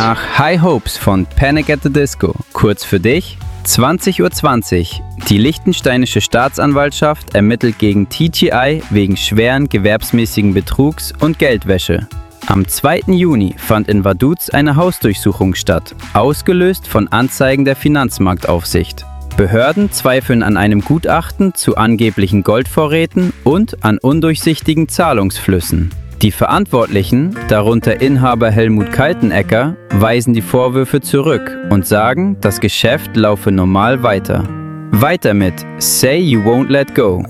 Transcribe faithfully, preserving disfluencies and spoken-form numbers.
nach High Hopes von Panic at the Disco. Kurz für dich: zwanzig Uhr zwanzig. Die liechtensteinische Staatsanwaltschaft ermittelt gegen T G I wegen schweren gewerbsmäßigen Betrugs und Geldwäsche. Am zweiten Juni fand in Vaduz eine Hausdurchsuchung statt, ausgelöst von Anzeigen der Finanzmarktaufsicht. Behörden zweifeln an einem Gutachten zu angeblichen Goldvorräten und an undurchsichtigen Zahlungsflüssen. Die Verantwortlichen, darunter Inhaber Helmut Kaltenecker, weisen die Vorwürfe zurück und sagen, das Geschäft laufe normal weiter. Weiter mit Say You Won't Let Go.